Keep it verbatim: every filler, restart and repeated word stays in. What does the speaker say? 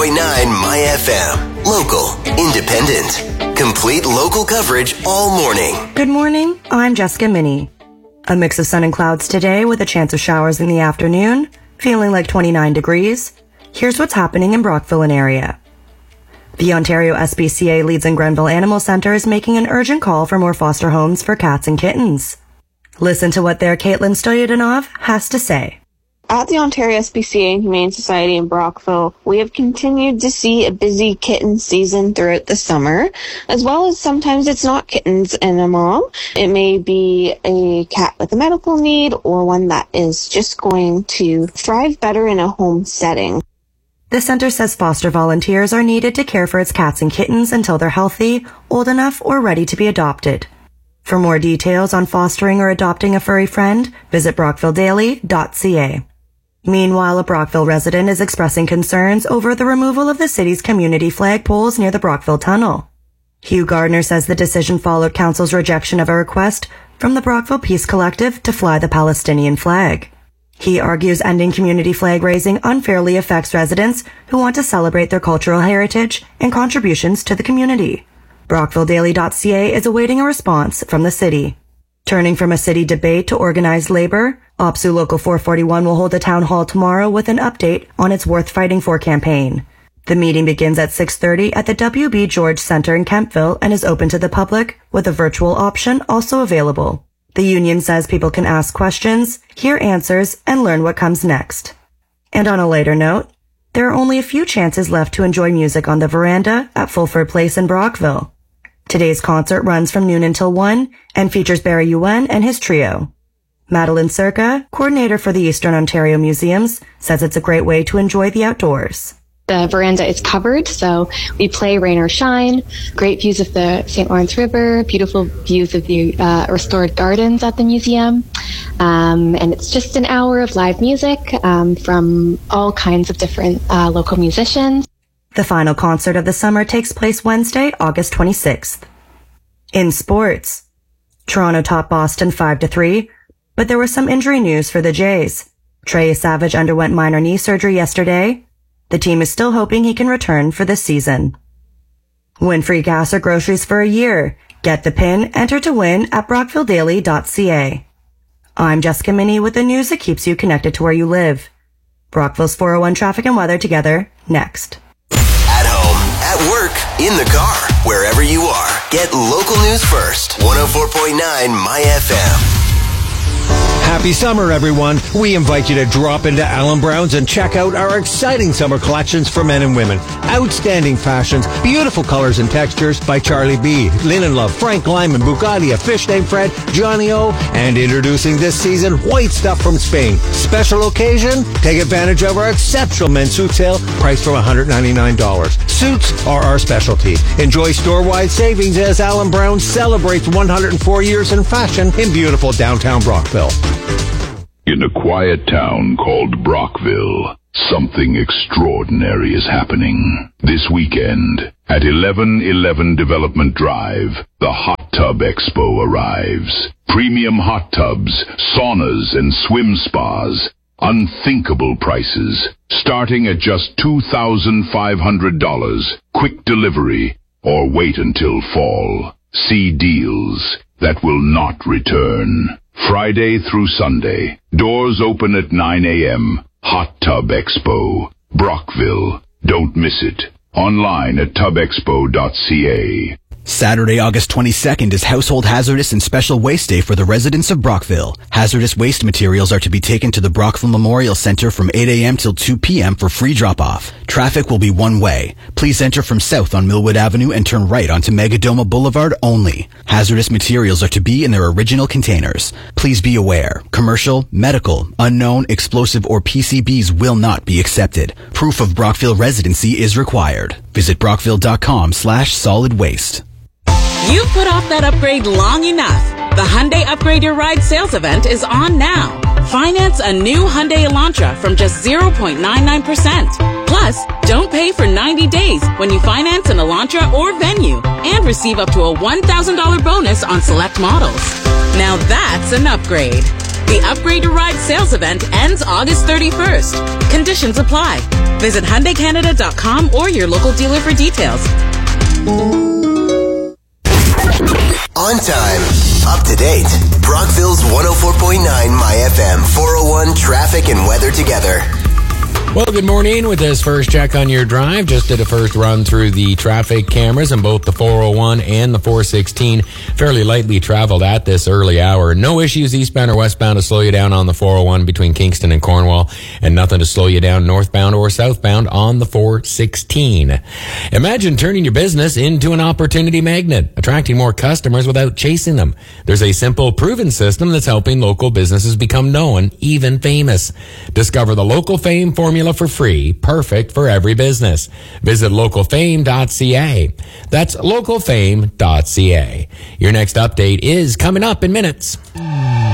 point nine My F M. Local, independent, complete local coverage all morning. Good morning, I'm Jessica Minnie. A mix of sun and clouds today with a chance of showers in the afternoon, feeling like twenty-nine degrees. Here's what's happening in Brockville and area. The Ontario S P C A Leeds and Grenville Animal Centre is making an urgent call for more foster homes for cats and kittens. Listen to what their Caitlin Stoyanov has to say. At the Ontario S P C A and Humane Society in Brockville, we have continued to see a busy kitten season throughout the summer, as well as sometimes it's not kittens and a mom. It may be a cat with a medical need or one that is just going to thrive better in a home setting. The center says foster volunteers are needed to care for its cats and kittens until they're healthy, old enough, or ready to be adopted. For more details on fostering or adopting a furry friend, visit brockville daily dot c a. Meanwhile, a Brockville resident is expressing concerns over the removal of the city's community flagpoles near the Brockville Tunnel. Hugh Gardner says the decision followed council's rejection of a request from the Brockville Peace Collective to fly the Palestinian flag. He argues ending community flag raising unfairly affects residents who want to celebrate their cultural heritage and contributions to the community. brockville daily dot c a is awaiting a response from the city. Turning from a city debate to organized labor, O P S U Local four forty-one will hold a town hall tomorrow with an update on its Worth Fighting For campaign. The meeting begins at six thirty at the W B George Center in Kemptville and is open to the public, with a virtual option also available. The union says people can ask questions, hear answers, and learn what comes next. And on a lighter note, there are only a few chances left to enjoy music on the veranda at Fulford Place in Brockville. Today's concert runs from noon until one and features Barry Yuen and his trio. Madeline Circa, coordinator for the Eastern Ontario Museums, says it's a great way to enjoy the outdoors. The veranda is covered, so we play rain or shine. Great views of the Saint Lawrence River, beautiful views of the uh, restored gardens at the museum. Um, and it's just an hour of live music um, from all kinds of different uh, local musicians. The final concert of the summer takes place Wednesday, August twenty-sixth. In sports, Toronto topped Boston five to three, but there was some injury news for the Jays. Trey Savage underwent minor knee surgery yesterday. The team is still hoping he can return for this season. Win free gas or groceries for a year. Get the pin, enter to win at brockville daily dot c a. I'm Jessica Minnie with the news that keeps you connected to where you live. Brockville's four oh one traffic and weather together, next. At home, at work, in the car, wherever you are. Get local news first. one oh four point nine My F M. Happy summer, everyone. We invite you to drop into Allen Brown's and check out our exciting summer collections for men and women. Outstanding fashions, beautiful colors and textures by Charlie B, Linen Love, Frank Lyman, Bugatti, A Fish Named Fred, Johnny O, and introducing this season, white stuff from Spain. Special occasion? Take advantage of our exceptional men's suit sale, priced from one hundred ninety-nine dollars. Suits are our specialty. Enjoy store-wide savings as Allen Brown's celebrates one hundred four years in fashion in beautiful downtown Brockville. In a quiet town called Brockville, something extraordinary is happening. This weekend, at eleven eleven Development Drive, the Hot Tub Expo arrives. Premium hot tubs, saunas, and swim spas. Unthinkable prices, starting at just two thousand five hundred dollars. Quick delivery, or wait until fall. See deals that will not return. Friday through Sunday. Doors open at nine a.m. Hot Tub Expo, Brockville. Don't miss it. Online at tub expo dot c a. Saturday, August twenty-second is Household Hazardous and Special Waste Day for the residents of Brockville. Hazardous waste materials are to be taken to the Brockville Memorial Center from eight a.m. till two p.m. for free drop-off. Traffic will be one way. Please enter from south on Millwood Avenue and turn right onto Megadoma Boulevard only. Hazardous materials are to be in their original containers. Please be aware, commercial, medical, unknown, explosive, or P C Bs will not be accepted. Proof of Brockville residency is required. Visit brockville dot com slash solid waste. You've put off that upgrade long enough. The Hyundai Upgrade Your Ride sales event is on now. Finance a new Hyundai Elantra from just zero point nine nine percent. Plus, don't pay for ninety days when you finance an Elantra or Venue and receive up to a one thousand dollars bonus on select models. Now that's an upgrade. The Upgrade Your Ride sales event ends August thirty-first. Conditions apply. Visit Hyundai Canada dot com or your local dealer for details. On time, up to date. Brockville's one oh four point nine My F M four oh one traffic and weather together. Well, good morning. With this first check on your drive, just did a first run through the traffic cameras in both the four oh one and the four sixteen. Fairly lightly traveled at this early hour. No issues eastbound or westbound to slow you down on the four oh one between Kingston and Cornwall, and nothing to slow you down northbound or southbound on the four sixteen. Imagine turning your business into an opportunity magnet, attracting more customers without chasing them. There's a simple, proven system that's helping local businesses become known, even famous. Discover the Local Fame formula for free, perfect for every business. Visit local fame dot c a. That's local fame dot c a. Your next update is coming up in minutes.